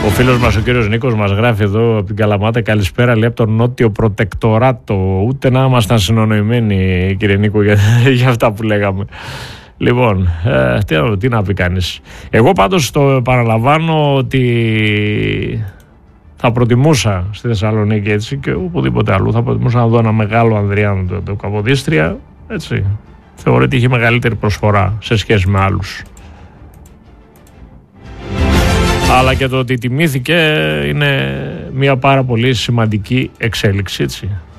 Ο φίλος μας ο κύριος Νίκος μας γράφει εδώ από την Καλαμάτα, καλησπέρα, λέει από το Νότιο Προτεκτοράτο. Ούτε να ήμασταν συνονοημένοι, κύριε Νίκο, για αυτά που λέγαμε. Λοιπόν, τι να πει κανείς. Εγώ πάντως το παραλαμβάνω ότι θα προτιμούσα στη Θεσσαλονίκη, έτσι, και οπουδήποτε αλλού θα προτιμούσα να δω ένα μεγάλο Ανδριάνο το Καποδίστρια, έτσι. Θεωρώ ότι είχε μεγαλύτερη προσφορά σε σχέση με άλλους. Αλλά και το ότι τιμήθηκε είναι μια πάρα πολύ σημαντική εξέλιξη, έτσι.